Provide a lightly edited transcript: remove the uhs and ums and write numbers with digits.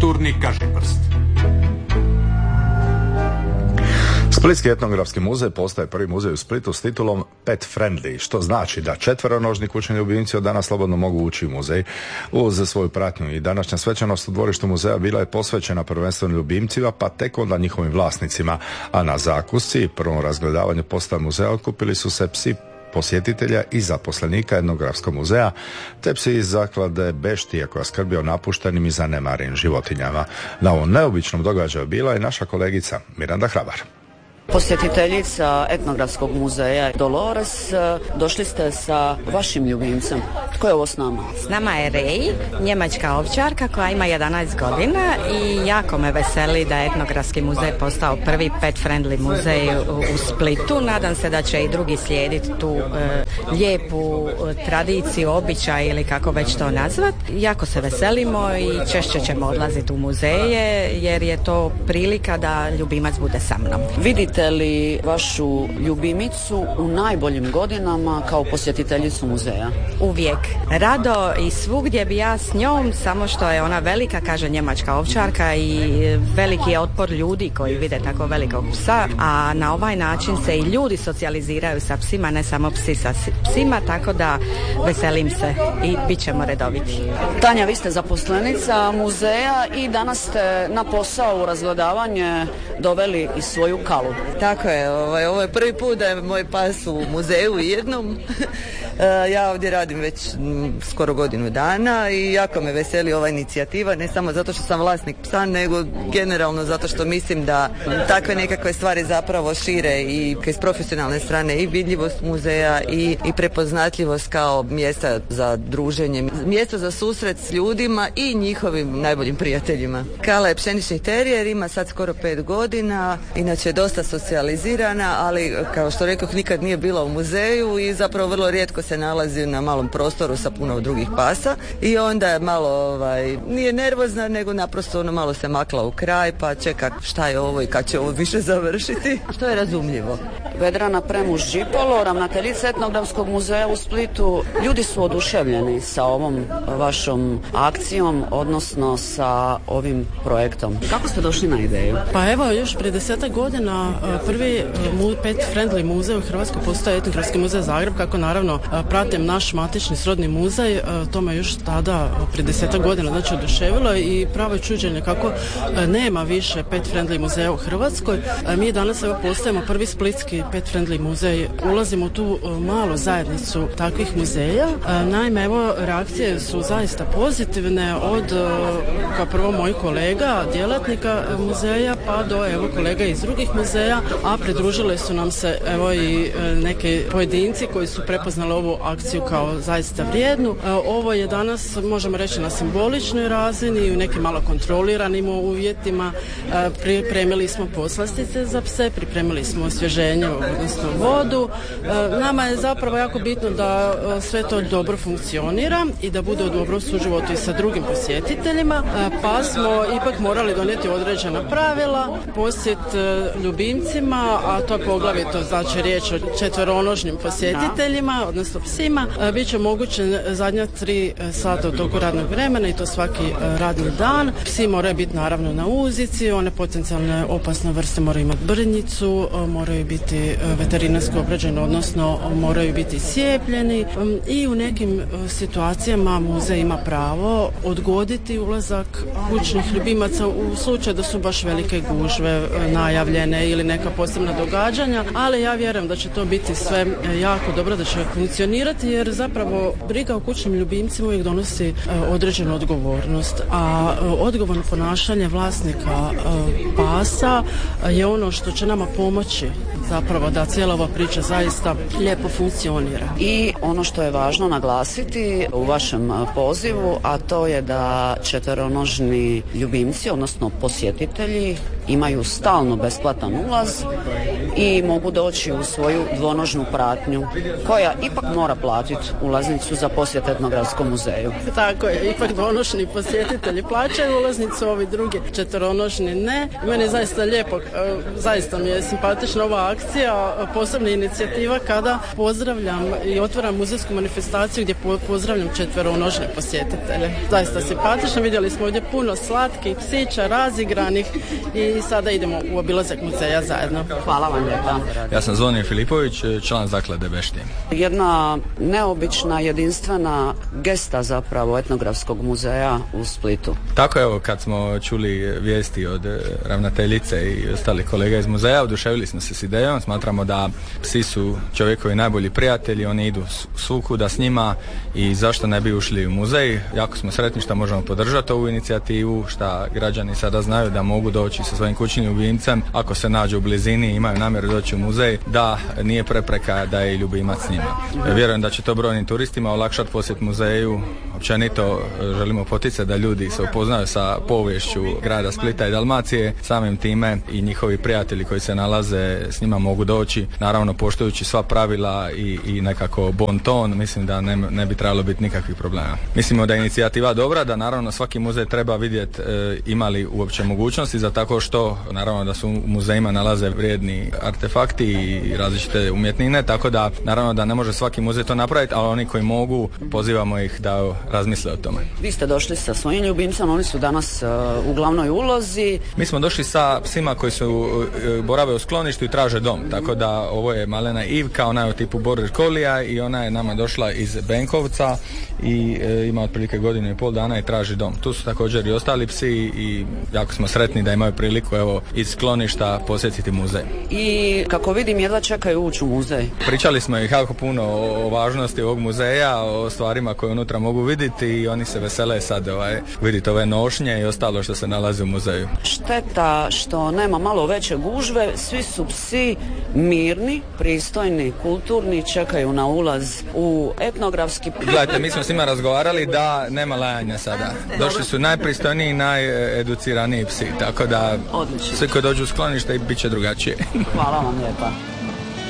kulturni kažiprst. Splitski etnografski muzej postaje prvi muzej u Splitu s titulom Pet Friendly, što znači da četveronožni kućni ljubimci od danas slobodno mogu ući u muzej uz svoju pratnju. I današnja svečanost u dvorištu muzeja bila je posvećena prvenstveno ljubimcima, pa tek onda njihovim vlasnicima. A na zakusci, prvom razgledavanju postave muzeja, otkupili su se psi posjetitelja i zaposlenika etnografskog muzeja, te psi iz zaklade Beštija koja skrbi o napuštenim i zanemarenim životinjama. Na ovom neobičnom događaju bila je naša kolegica Miranda Hrabar. Posjetiteljica etnografskog muzeja Dolores, došli ste sa vašim ljubimcem. Tko je ovo s nama? S nama je Ray, njemačka ovčarka koja ima 11 godina i jako me veseli da je etnografski muzej postao prvi pet friendly muzej u Splitu. Nadam se da će i drugi slijediti tu lijepu tradiciju, običaj ili kako već to nazvat. Jako se veselimo i češće ćemo odlaziti u muzeje jer je to prilika da ljubimac bude sa mnom. Vidite li vašu ljubimicu u najboljim godinama kao posjetiteljicu muzeja? Uvijek. Rado i svugdje bi ja s njom, samo što je ona velika, kaže njemačka ovčarka, i veliki je otpor ljudi koji vide tako velikog psa, a na ovaj način se i ljudi socijaliziraju sa psima, ne samo psi sa psima, tako da veselim se i bit ćemo redoviti. Tanja, vi ste zaposlenica muzeja i danas ste na posao u razgledavanje doveli i svoju kalu. Tako je, ovo je prvi put da je moj pas u muzeju jednom. Ja ovdje radim već skoro godinu dana i jako me veseli ova inicijativa, ne samo zato što sam vlasnik psa, nego generalno zato što mislim da takve nekakve stvari zapravo šire i iz profesionalne strane i vidljivost muzeja i prepoznatljivost kao mjesta za druženje, mjesto za susret s ljudima i njihovim najboljim prijateljima. Kala je pšenični terijer, ima sad skoro 5 godina, inače je dosta socijalizirana, ali kao što rekoh nikad nije bila u muzeju i zapravo vrlo rijetko se nalazi na malom prostoru sa puno drugih pasa i onda je malo nije nervozna, nego naprosto malo se makla u kraj pa čeka šta je ovo i kad će ovo više završiti, što je razumljivo. Vedrana Premuš-Đipolo, ravnateljica etnografskog muzeja u Splitu, ljudi su oduševljeni sa ovom vašom akcijom, odnosno sa ovim projektom. Kako ste došli na ideju? Pa evo, još prije 10 godina prvi pet friendly muzej u Hrvatskoj postaje etnografski muzej Zagreb, kako naravno pratim naš matični srodni muzej, to me još tada prije 10 godina znači oduševilo i pravo je čuđenje kako nema više pet friendly muzeja u Hrvatskoj. Mi danas evo postajemo prvi splitski pet friendly muzej, ulazimo u tu malu zajednicu takvih muzeja. Naime, evo reakcije su zaista pozitivne od kao prvo mojih kolega, djelatnika muzeja, pa do evo kolega iz drugih muzeja, a pridružile su nam se evo i neke pojedinci koji su prepoznali ovu akciju kao zaista vrijednu. Ovo je danas, možemo reći, na simboličnoj razini i u nekim malo kontroliranim uvjetima. Pripremili smo poslastice za pse, pripremili smo osvježenje, odnosno vodu. Nama je zapravo jako bitno da sve to dobro funkcionira i da bude u dobrom suživotu i sa drugim posjetiteljima, pa smo ipak morali donijeti određena pravila. Posjet ljubimcima, a to je poglavito znači riječ o četveronožnim posjetiteljima, odnosno psima, bit će omogućen zadnja 3 sata u toku radnog vremena i to svaki radni dan. Psi moraju biti naravno na uzici, one potencijalne opasne vrste moraju imati brnjicu, moraju biti veterinarski obrađeni, odnosno moraju biti cijepljeni i u nekim situacijama muzej ima pravo odgoditi ulazak kućnih ljubimaca u slučaju da su baš velike gužve najavljene ili neka posebna događanja, ali ja vjerujem da će to biti sve jako dobro, da će funkcionirati jer zapravo briga o kućnim ljubimcima uvijek donosi određenu odgovornost, a odgovorno ponašanje vlasnika pasa je ono što će nama pomoći zapravo da cijela ova priča zaista lijepo funkcionira. I ono što je važno naglasiti u vašem pozivu, a to je da četveronožni ljubimci, odnosno posjetitelji, imaju stalno besplatan ulaz i mogu doći u svoju dvonožnu pratnju, koja ipak mora platiti ulaznicu za posjet etnografskom muzeju. Tako je, ipak dvonožni posjetitelji plaćaju ulaznicu, ovi drugi četveronožni ne. Meni je zaista lijepo, zaista mi je simpatična ova akcija, posebna inicijativa kada pozdravljam i otvaram muzejsku manifestaciju gdje pozdravljam četveronožne posjetitelje. Zaista simpatično, vidjeli smo ovdje puno slatkih psića, razigranih i sada idemo u obilazak muzeja zajedno. Hvala vam lijepa. Ja sam Zvonimir Filipović, član zaklade Bešti. Jedna neobična, jedinstvena gesta zapravo etnografskog muzeja u Splitu. Tako evo, kad smo čuli vijesti od ravnateljice i ostalih kolega iz muzeja, oduševili smo se s idejom. Smatramo da psi su čovjekovi najbolji prijatelji, oni idu svukuda s njima i zašto ne bi ušli u muzej. Jako smo sretni što možemo podržati ovu inicijativu, što građani sada znaju da mogu doći sa svojim kućnim ljubimcem ako se nađu u blizini i imaju namjeru doći u muzej, da nije prepreka da je ljubimac s njima. Vjerujem da će to brojnim turistima olakšati posjet muzeju. Općenito želimo poticati da ljudi se upoznaju sa poviješću grada Splita i Dalmacije, samim time i njihovi prijatelji koji se nalaze s njima mogu doći, naravno poštujući sva pravila i nekako bon ton. Mislim da ne bi trebalo biti nikakvih problema. Mislimo da je inicijativa dobra, da naravno svaki muzej treba vidjeti imali uopće mogućnosti za tako što, naravno da su u muzejima nalaze vrijedni artefakti i različite umjetnine, tako da naravno da ne može svaki muzej to napraviti, ali oni koji mogu, pozivamo ih da razmisle o tome. Vi ste došli sa svojim ljubimcem, oni su danas u glavnoj ulozi. Mi smo došli sa psima koji su borave u skloništu i traže dom, tako da ovo je malena Ivka, ona je u tipu border collija i ona je nama došla iz Benkovca i ima otprilike 1.5 godina i traži dom. Tu su također i ostali psi i jako smo sretni da imaju priliku evo iz skloništa posjetiti muzej. I kako vidim, jedva čekaju ući u muzej. Pričali smo ih jako puno o važnosti ovog muzeja, o stvarima koje unutra mogu vidjeti i oni se vesele sad vidjeti ove nošnje i ostalo što se nalazi u muzeju. Šteta što nema malo veće gužve, svi su psi mirni, pristojni, kulturni, čekaju na ulaz u etnografski... Gledajte, mi smo s njima razgovarali da nema lajanja sada. Došli su najpristojniji i najeduciraniji psi, tako da odlično. Svi koji dođu u sklonište bit će drugačije. Hvala vam lijepa.